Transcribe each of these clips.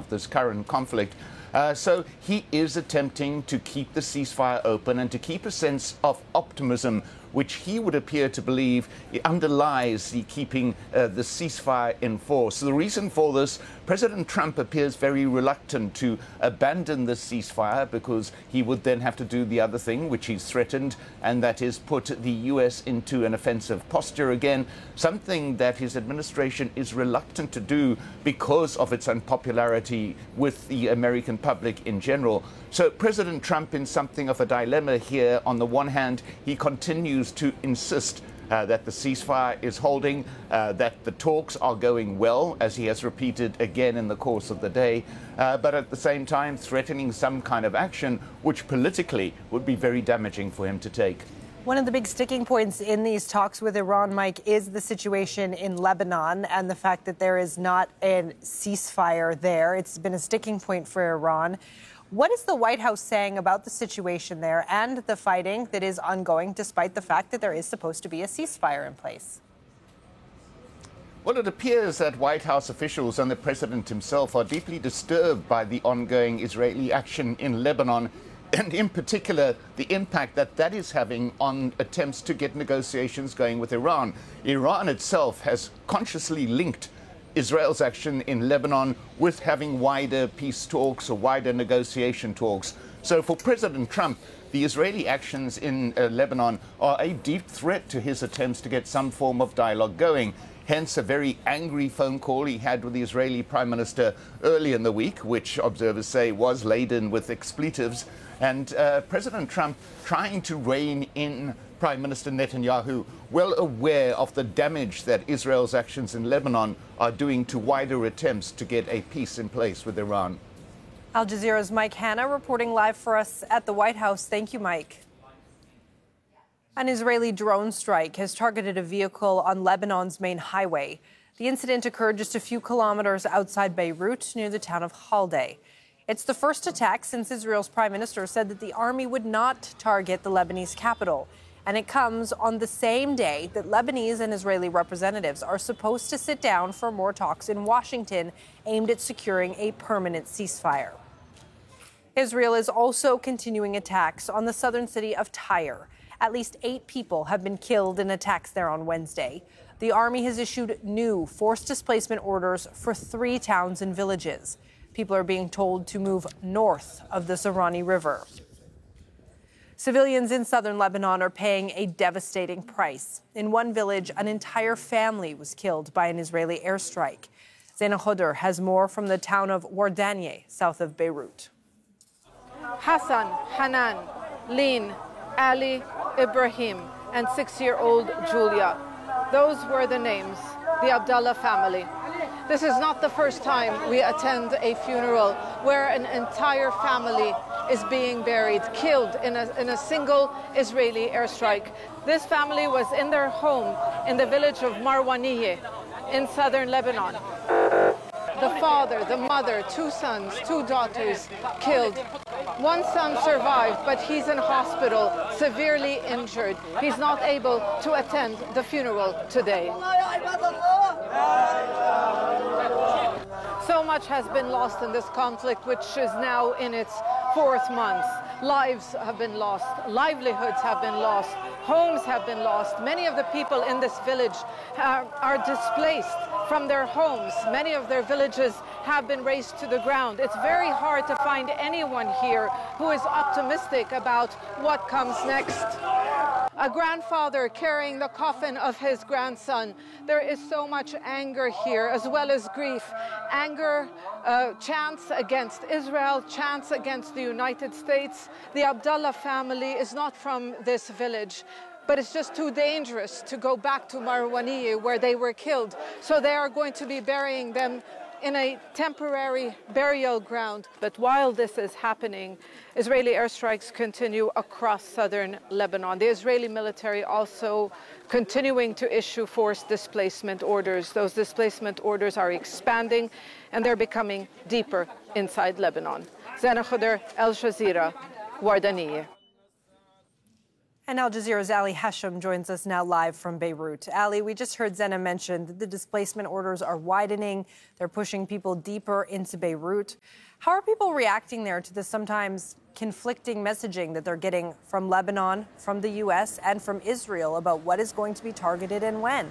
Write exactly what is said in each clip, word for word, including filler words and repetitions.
of this current conflict. Uh, so he is attempting to keep the ceasefire open and to keep a sense of optimism, which he would appear to believe underlies the keeping uh, the ceasefire in force. So the reason for this, President Trump appears very reluctant to abandon the ceasefire because he would then have to do the other thing, which he's threatened, and that is put the U S into an offensive posture again, something that his administration is reluctant to do because of its unpopularity with the American public in general. So President Trump in something of a dilemma here. On the one hand, he continues to insist uh, that the ceasefire is holding, uh, that the talks are going well, as he has repeated again in the course of the day, uh, but at the same time threatening some kind of action which politically would be very damaging for him to take. One of the big sticking points in these talks with Iran, Mike, is the situation in Lebanon and the fact that there is not a ceasefire there. It's been a sticking point for Iran. What is the White House saying about the situation there and the fighting that is ongoing, despite the fact that there is supposed to be a ceasefire in place? Well, it appears that White House officials and the president himself are deeply disturbed by the ongoing Israeli action in Lebanon, and in particular, the impact that that is having on attempts to get negotiations going with Iran. Iran itself has consciously linked Israel's action in Lebanon with having wider peace talks or wider negotiation talks. So for President Trump, the Israeli actions in uh, Lebanon are a deep threat to his attempts to get some form of dialogue going. Hence a very angry phone call he had with the Israeli Prime Minister early in the week, which observers say was laden with expletives. And uh, President Trump trying to rein in Prime Minister Netanyahu, well aware of the damage that Israel's actions in Lebanon are doing to wider attempts to get a peace in place with Iran. Al Jazeera's Mike Hanna reporting live for us at the White House. Thank you, Mike. An Israeli drone strike has targeted a vehicle on Lebanon's main highway. The incident occurred just a few kilometers outside Beirut, near the town of Halde. It's the first attack since Israel's prime minister said that the army would not target the Lebanese capital. And it comes on the same day that Lebanese and Israeli representatives are supposed to sit down for more talks in Washington aimed at securing a permanent ceasefire. Israel is also continuing attacks on the southern city of Tyre. At least eight people have been killed in attacks there on Wednesday. The army has issued new forced displacement orders for three towns and villages. People are being told to move north of the Sorani River. Civilians in southern Lebanon are paying a devastating price. In one village, an entire family was killed by an Israeli airstrike. Zaina Khodr has more from the town of Wardanieh, south of Beirut. Hassan, Hanan, Lin, Ali, Ibrahim, and six-year-old Julia. Those were the names, the Abdallah family. This is not the first time we attend a funeral where an entire family is being buried, killed in a, in a single Israeli airstrike. This family was in their home in the village of Marwaniyeh in southern Lebanon. The father, the mother, two sons, two daughters killed. One son survived, but he's in hospital, severely injured. He's not able to attend the funeral today. So much has been lost in this conflict, which is now in its fourth month. Lives have been lost, livelihoods have been lost, homes have been lost. Many of the people in this village are, are displaced from their homes. Many of their villages have been razed to the ground. It's very hard to find anyone here who is optimistic about what comes next. A grandfather carrying the coffin of his grandson. There is so much anger here, as well as grief. Anger, uh, chants against Israel, chants against the United States. The Abdallah family is not from this village, but it's just too dangerous to go back to Marwaniyeh where they were killed. So they are going to be burying them in a temporary burial ground. But while this is happening, Israeli airstrikes continue across southern Lebanon. The Israeli military also continuing to issue forced displacement orders. Those displacement orders are expanding and they're becoming deeper inside Lebanon. Zaina Khodr, Al Jazeera, Wardanieh. And Al Jazeera's Ali Hashem joins us now live from Beirut. Ali, we just heard Zena mention that the displacement orders are widening. They're pushing people deeper into Beirut. How are people reacting there to the sometimes conflicting messaging that they're getting from Lebanon, from the U S, and from Israel about what is going to be targeted and when?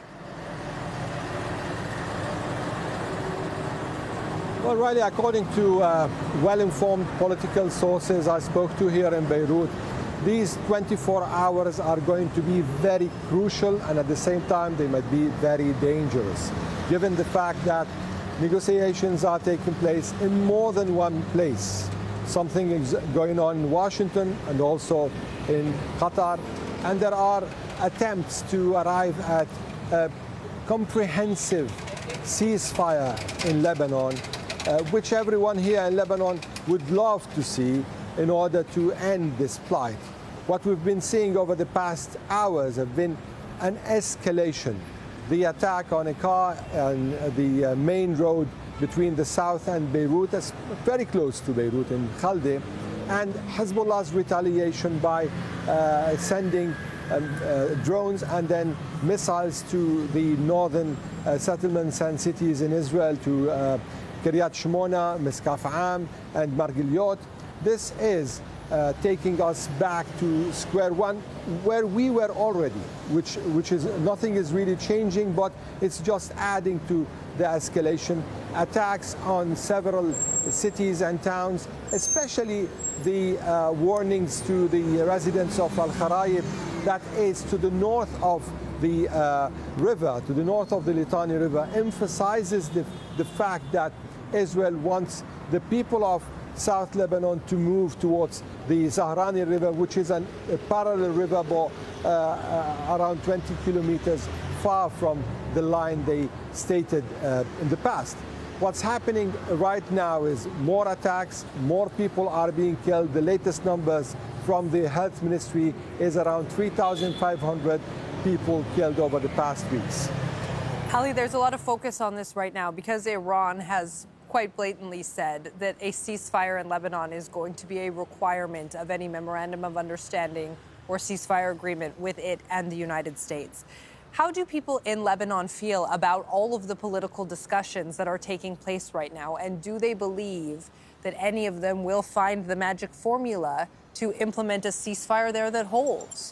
Well, Riley, according to uh, well-informed political sources I spoke to here in Beirut, these twenty-four hours are going to be very crucial, and at the same time they might be very dangerous, given the fact that negotiations are taking place in more than one place. Something is going on in Washington and also in Qatar, and there are attempts to arrive at a comprehensive ceasefire in Lebanon, uh, which everyone here in Lebanon would love to see in order to end this plight. What we've been seeing over the past hours have been an escalation. The attack on a car on the uh, main road between the south and Beirut, is very close to Beirut in Khalde, and Hezbollah's retaliation by uh, sending um, uh, drones and then missiles to the northern uh, settlements and cities in Israel, to uh, Kiryat Shmona, Miskaf Am, and Margiliot. This is uh, taking us back to square one, where we were already, which, which is, nothing is really changing, but it's just adding to the escalation. Attacks on several cities and towns, especially the uh, warnings to the residents of Al-Kharayib, that is to the north of the uh, river, to the north of the Litani River, emphasizes the, the fact that Israel wants the people of South Lebanon to move towards the Zahrani River, which is an, a parallel river but, uh, uh, around twenty kilometers far from the line they stated uh, in the past. What's happening right now is more attacks, more people are being killed. The latest numbers from the health ministry is around three thousand five hundred people killed over the past weeks. Ali, there's a lot of focus on this right now because Iran has quite blatantly said that a ceasefire in Lebanon is going to be a requirement of any memorandum of understanding or ceasefire agreement with it and the United States. How do people in Lebanon feel about all of the political discussions that are taking place right now? And do they believe that any of them will find the magic formula to implement a ceasefire there that holds?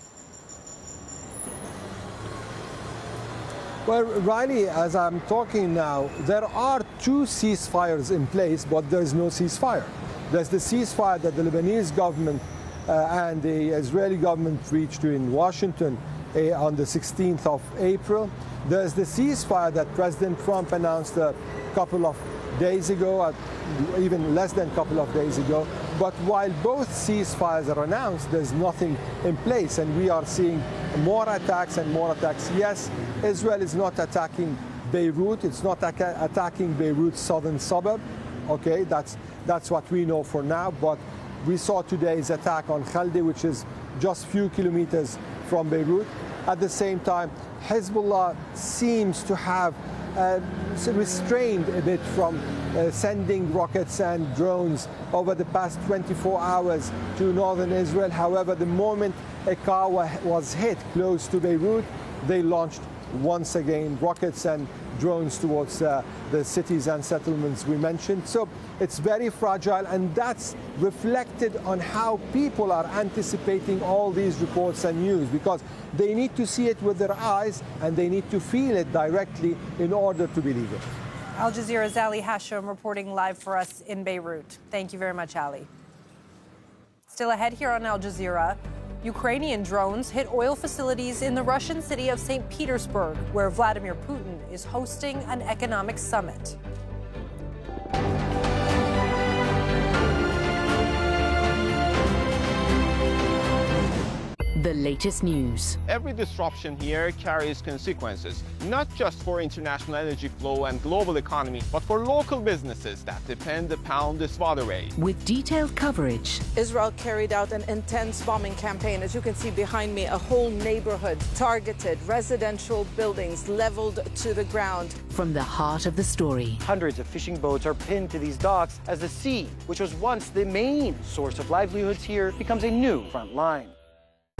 Well, Riley, as I'm talking now, there are two ceasefires in place, but there's no ceasefire. There's the ceasefire that the Lebanese government uh, and the Israeli government reached in Washington uh, on the sixteenth of April. There's the ceasefire that President Trump announced a couple of days ago, uh, even less than a couple of days ago. But while both ceasefires are announced, there's nothing in place, and we are seeing more attacks and more attacks. Yes, Israel is not attacking Beirut. It's not attacking Beirut's southern suburb. Okay, that's, that's what we know for now. But we saw today's attack on Khalde, which is just a few kilometers from Beirut. At the same time, Hezbollah seems to have uh, restrained a bit from uh, sending rockets and drones over the past twenty-four hours to northern Israel. However, the moment a car wa was hit close to Beirut, they launched once again rockets and drones towards uh, the cities and settlements we mentioned. So it's very fragile, and that's reflected on how people are anticipating all these reports and news, because they need to see it with their eyes and they need to feel it directly in order to believe it. Al Jazeera's Ali Hashem reporting live for us in Beirut. Thank you very much, Ali. Still ahead here on Al Jazeera, Ukrainian drones hit oil facilities in the Russian city of Saint Petersburg, where Vladimir Putin is hosting an economic summit. The latest news. Every disruption here carries consequences, not just for international energy flow and global economy, but for local businesses that depend upon this waterway. With detailed coverage. Israel carried out an intense bombing campaign. As you can see behind me, a whole neighborhood targeted, residential buildings leveled to the ground. From the heart of the story. Hundreds of fishing boats are pinned to these docks as the sea, which was once the main source of livelihoods here, becomes a new front line.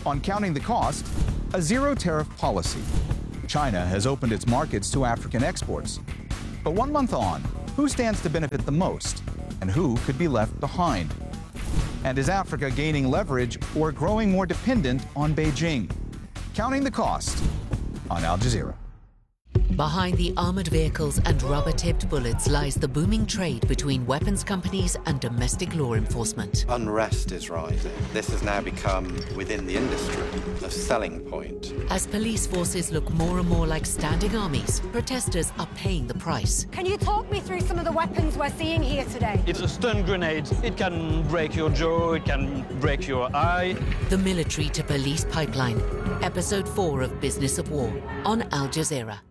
On counting the cost, a zero-tariff policy. China has opened its markets to African exports. But one month on, who stands to benefit the most, and who could be left behind? And is Africa gaining leverage or growing more dependent on Beijing? Counting the cost on Al Jazeera. Behind the armored vehicles and rubber-tipped bullets lies the booming trade between weapons companies and domestic law enforcement. Unrest is rising. This has now become, within the industry, a selling point. As police forces look more and more like standing armies, protesters are paying the price. Can you talk me through some of the weapons we're seeing here today? It's a stun grenade. It can break your jaw, it can break your eye. The military to police pipeline. Episode four of Business of War on Al Jazeera.